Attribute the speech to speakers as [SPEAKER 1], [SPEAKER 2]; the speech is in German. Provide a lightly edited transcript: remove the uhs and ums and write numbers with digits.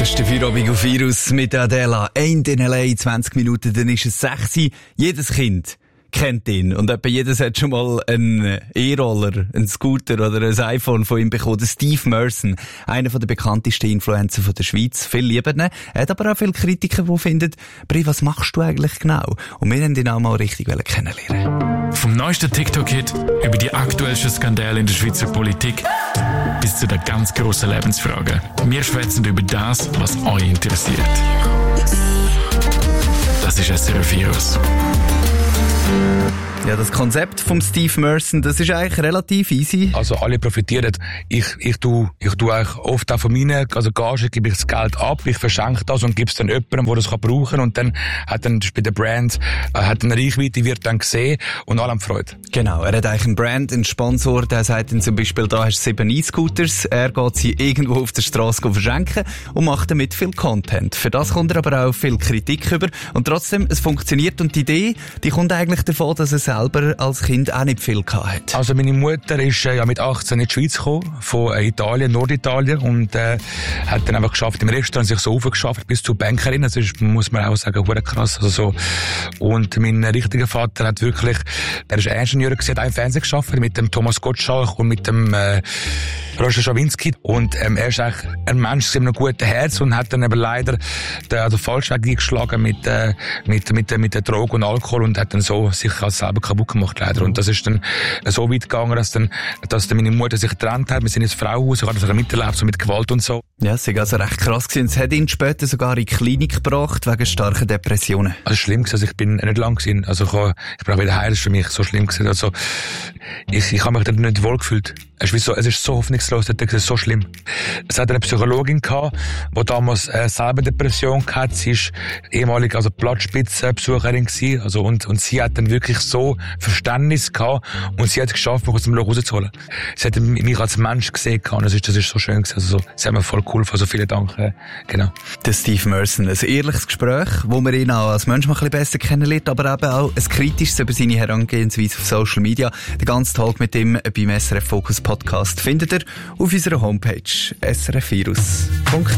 [SPEAKER 1] Das ist der Feierabend auf Virus mit Adela. Ain't in LA, 20 Minuten, dann ist es 6. Jedes Kind kennt ihn. Und etwa jedes hat schon mal einen E-Roller, einen Scooter oder ein iPhone von ihm bekommen. Der Steve Merson, einer der bekanntesten Influencer der Schweiz. Viele lieben ihn. Er hat aber auch viele Kritiker, die finden, Bri, was machst du eigentlich genau? Und wir wollten ihn auch mal richtig kennenlernen.
[SPEAKER 2] Vom neuesten TikTok-Hit über die aktuellsten Skandale in der Schweizer Politik bis zu den ganz grossen Lebensfragen. Wir schwätzen über das, was euch interessiert. Das ist SRF Virus.
[SPEAKER 1] Ja, das Konzept vom Steve Merson, das ist eigentlich relativ easy.
[SPEAKER 3] Also alle profitieren. Ich tue eigentlich oft auch von meinen, also Gage gebe ich das Geld ab, ich verschenke das und gebe es dann jemandem, der das brauchen kann. Und dann hat dann bei der Brand hat eine Reichweite, wird dann gesehen und alle haben Freude.
[SPEAKER 1] Genau, er hat eigentlich einen Brand, einen Sponsor, der sagt dann zum Beispiel, da hast du 7 E-Scooters, er geht sie irgendwo auf der Straße verschenken und macht damit viel Content. Für das kommt er aber auch viel Kritik über und trotzdem, es funktioniert und die Idee, die kommt eigentlich davon, dass er selber als Kind auch nicht viel gehabt hat.
[SPEAKER 3] Also meine Mutter ist ja mit 18 in die Schweiz gekommen, von Italien, Norditalien und hat dann einfach geschafft, im Restaurant sich so aufgeschafft bis zur Bankerin. Das ist, muss man auch sagen, verdammt krass. Also so. Und mein richtiger Vater hat wirklich, der ist Ingenieur gewesen, hat auch im Fernsehen geschafft mit dem Thomas Gottschalk und mit dem Roger Schawinski. Und er ist eigentlich ein Mensch mit einem guten Herz und hat dann aber leider den Falschweg eingeschlagen mit der Droge und Alkohol und hat dann so sich als selber kaputt gemacht, leider. Und das ist dann so weit gegangen, dass dann meine Mutter sich getrennt hat. Wir sind ins Frauenhaus, ich habe das miterlebt, so mit Gewalt und so.
[SPEAKER 1] Ja, es war also recht krass gewesen. Es hat ihn später sogar in die Klinik gebracht, wegen starken Depressionen.
[SPEAKER 3] Also schlimm gewesen, also ich bin nicht lang gewesen. Also ich bin auch wieder heil, das ist für mich so schlimm gewesen. Also ich habe mich dort nicht wohl gefühlt. Es ist so hoffnungslos, das ist so schlimm. Es hat eine Psychologin gehabt, die damals selber Depression hatte. Sie ist ehemalige, also Blattspitzenbesucherin gewesen. Also und sie hat dann wirklich so Verständnis gehabt und sie hat es geschafft, mich aus dem Loch rauszuholen. Sie hat mich als Mensch gesehen gehabt. Das ist so schön gewesen. Also sie haben mir voll geholfen. Also vielen Dank. Genau.
[SPEAKER 1] Der Steve Merson, ein ehrliches Gespräch, wo man ihn auch als Mensch mal ein bisschen besser kennenlernt, aber eben auch ein kritisches über seine Herangehensweise auf Social Media. Den ganzen Tag mit ihm beim SRF Focus Podcast findet ihr auf unserer Homepage srfvirus.ch.